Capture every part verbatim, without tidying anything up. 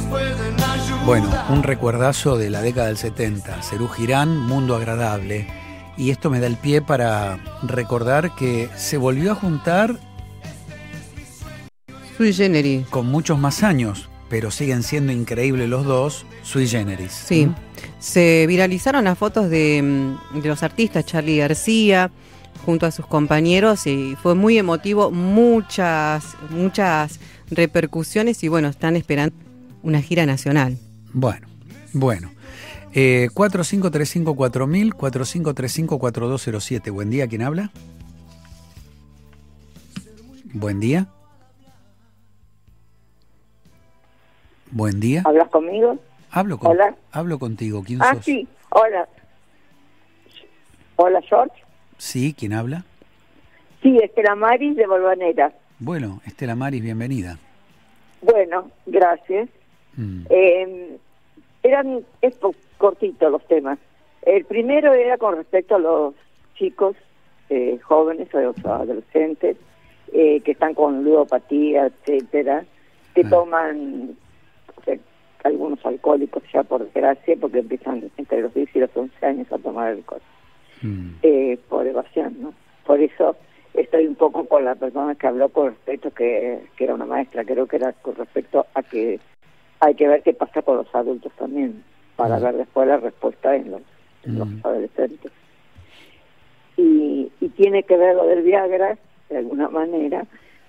Bueno, un recuerdazo de la década del setenta, Serú Girán, Mundo Agradable. Y esto me da el pie para recordar que se volvió a juntar Sui Generis. Con muchos más años, pero siguen siendo increíbles los dos, Sui Generis. Sí, ¿Mm? Se viralizaron las fotos de, de los artistas, Charly García, junto a sus compañeros, y fue muy emotivo, muchas, muchas repercusiones, y bueno, están esperando una gira nacional. Bueno, bueno. Eh, cuatro cinco tres cinco cuatro mil, cuatro cinco tres cinco cuatro dos cero siete. Buen día, ¿quién habla? Buen día. Buen día. ¿Hablas conmigo? Hablo, con, Hola. hablo contigo. ¿Quién ah, sos? sí. Hola. Hola, George. Sí, ¿quién habla? Sí, Estela Maris de Volvanera. Bueno, Estela Maris, bienvenida. Bueno, gracias. Mm. Eh, eran es cortitos los temas. El primero era con respecto a los chicos eh, jóvenes, a los adolescentes, eh, que están con ludopatía, etcétera, que ah. toman, o sea, algunos alcohólicos ya por desgracia, porque empiezan entre los diez y los once años a tomar alcohol, mm. eh, por evasión, ¿no? Por eso estoy un poco con la persona que habló con respecto, que, que era una maestra, creo que era con respecto a que hay que ver qué pasa con los adultos también, para mm. ver después la respuesta en los, en mm. los adolescentes. Y, y tiene que ver lo del Viagra, de alguna manera,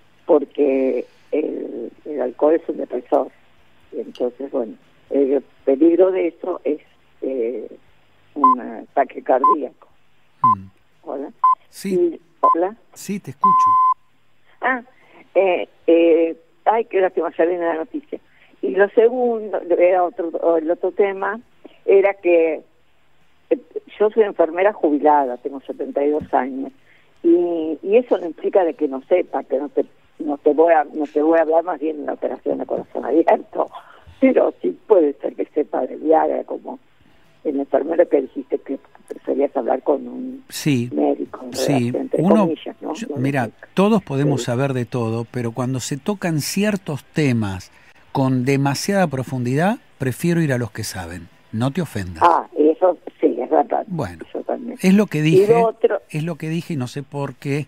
porque el, el alcohol es un depresor. Y entonces, bueno, el peligro de eso es eh, un ataque cardíaco. Mm. Hola. Sí. Y, hola. Sí, te escucho. Ah, eh, eh, ay, qué lástima, ya viene la noticia. Y lo segundo, era otro, el otro tema, era que eh, yo soy enfermera jubilada, tengo setenta y dos años, y, y eso no implica de que no sepa, que no te no te voy a no te voy a hablar más bien de una operación de corazón abierto, pero sí puede ser que sepa de Viagra, como el enfermero que dijiste que preferías hablar con un sí, médico. Sí, entre uno, comillas, ¿no? yo, no mira, médico. Todos podemos sí. saber de todo, pero cuando se tocan ciertos temas con demasiada profundidad, prefiero ir a los que saben. No te ofendas. Ah, eso sí, es verdad. Bueno, eso también. es lo que dije, lo otro... es lo que dije y no sé por qué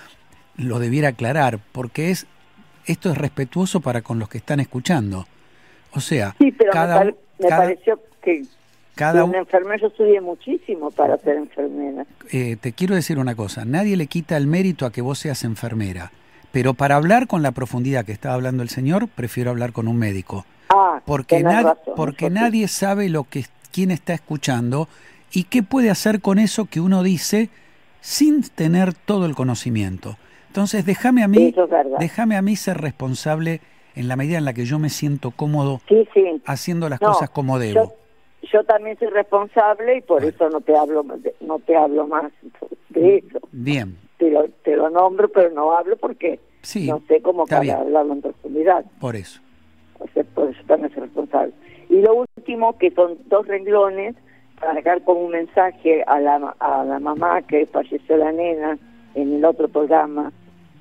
lo debiera aclarar, porque es esto es respetuoso para con los que están escuchando. O sea, sí, pero cada, me, pare, me cada, pareció que, cada, que un enfermero estudia muchísimo para ser enfermera. Eh, te quiero decir una cosa, nadie le quita el mérito a que vos seas enfermera, pero para hablar con la profundidad que estaba hablando el señor, prefiero hablar con un médico. Ah, porque nad, razón, porque nadie sí. sabe lo que quién está escuchando y qué puede hacer con eso que uno dice sin tener todo el conocimiento. Entonces, déjame a mí, déjame a mí ser responsable en la medida en la que yo me siento cómodo sí, sí. haciendo las no, cosas como debo. Yo, yo también soy responsable y por bueno. eso no te hablo no te hablo más de eso. Bien. Te lo, te lo nombro, pero no hablo porque sí, no sé cómo para bien. hablarlo en profundidad. Por eso. O sea, por eso también soy responsable. Y lo último, que son dos renglones, para dejar como un mensaje a la, a la mamá que falleció la nena en el otro programa,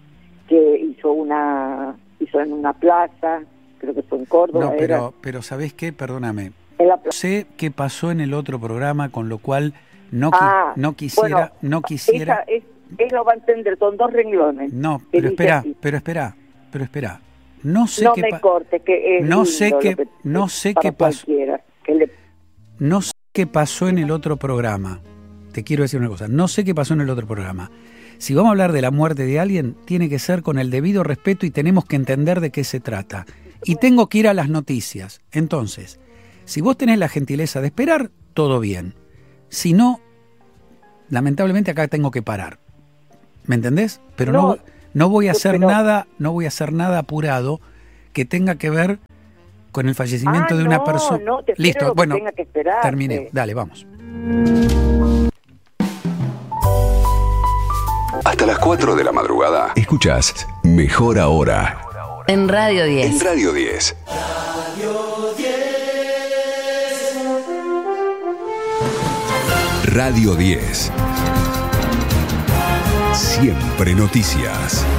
que hizo una hizo en una plaza, creo que fue en Córdoba. No, pero, era. pero ¿sabés qué? Perdóname. En la sé qué pasó en el otro programa, con lo cual no, ah, no quisiera... Bueno, no quisiera... Esa, es, él lo va a entender, son dos renglones. No, pero espera, así. pero espera, pero espera. No sé no qué me corte, que es no sé qué que, no sé qué pasó. Que le... No sé qué pasó en el otro programa. Te quiero decir una cosa, no sé qué pasó en el otro programa. Si vamos a hablar de la muerte de alguien, tiene que ser con el debido respeto y tenemos que entender de qué se trata. Y tengo que ir a las noticias. Entonces, si vos tenés la gentileza de esperar, todo bien. Si no, lamentablemente acá tengo que parar. ¿Me entendés? Pero no, no, no voy a hacer pero... nada, no voy a hacer nada apurado que tenga que ver con el fallecimiento ah, de una no, persona. No, te Listo, bueno, que tenga que esperar, terminé. Eh. Dale, vamos. Hasta las cuatro de la madrugada. Escuchás Mejor Ahora. En Radio diez. En Radio diez. Radio diez. Radio diez. Siempre noticias.